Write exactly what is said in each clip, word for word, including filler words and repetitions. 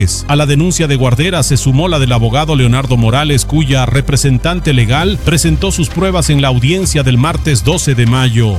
A la denuncia de Guardera se sumó la del abogado Leonardo Morales, cuya representante legal presentó sus pruebas en la audiencia del martes doce de mayo.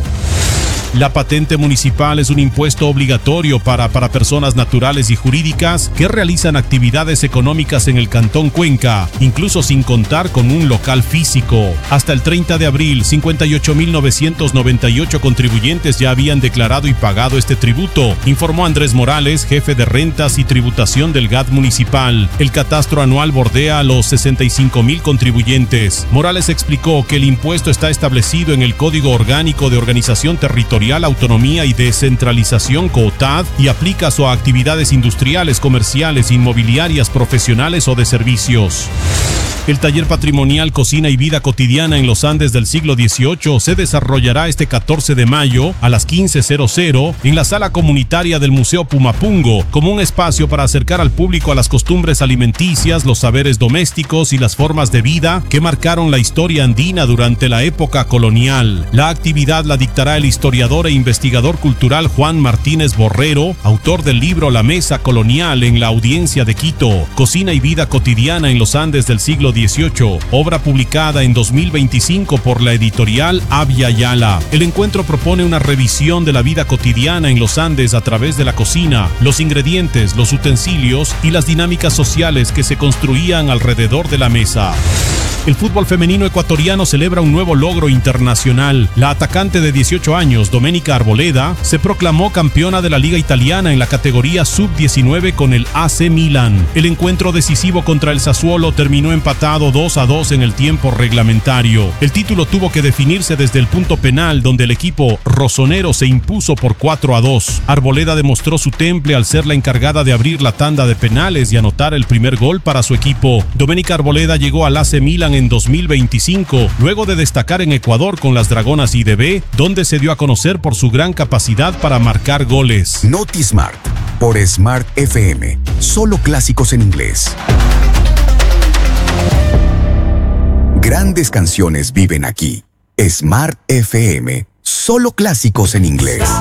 La patente municipal es un impuesto obligatorio para, para personas naturales y jurídicas que realizan actividades económicas en el Cantón Cuenca, incluso sin contar con un local físico. Hasta el treinta de abril, cincuenta y ocho mil novecientos noventa y ocho contribuyentes ya habían declarado y pagado este tributo, informó Andrés Morales, jefe de rentas y tributación del G A T municipal. El catastro anual bordea a los sesenta y cinco mil contribuyentes. Morales explicó que el impuesto está establecido en el Código Orgánico de Organización Territorial, Autonomía y Descentralización COTAD y aplica a actividades industriales, comerciales, inmobiliarias, profesionales o de servicios. El taller patrimonial Cocina y Vida Cotidiana en los Andes del siglo dieciocho se desarrollará este catorce de mayo a las quince horas en la sala comunitaria del Museo Pumapungo, como un espacio para acercar al público a las costumbres alimenticias, los saberes domésticos y las formas de vida que marcaron la historia andina durante la época colonial. La actividad la dictará el historiador e investigador cultural Juan Martínez Borrero, autor del libro La Mesa Colonial, en la audiencia de Quito, Cocina y Vida Cotidiana en los Andes del siglo dieciocho, obra publicada en dos mil veinticinco por la editorial Avia Yala. El encuentro propone una revisión de la vida cotidiana en los Andes a través de la cocina, los ingredientes, los utensilios y las dinámicas sociales que se construían alrededor de la mesa. El fútbol femenino ecuatoriano celebra un nuevo logro internacional. La atacante de dieciocho años, Domenica Arboleda, se proclamó campeona de la Liga Italiana en la categoría sub diecinueve con el A C Milan. El encuentro decisivo contra el Sassuolo terminó empatado dos a dos en el tiempo reglamentario. El título tuvo que definirse desde el punto penal, donde el equipo rosonero se impuso por cuatro a dos. Arboleda demostró su temple al ser la encargada de abrir la tanda de penales y anotar el primer gol para su equipo. Domenica Arboleda llegó al A C Milan en dos mil veinticinco, luego de destacar en Ecuador con las Dragonas I D B, donde se dio a conocer por su gran capacidad para marcar goles. Notismart, por Smart F M, solo clásicos en inglés. Grandes canciones viven aquí. Smart F M, solo clásicos en inglés.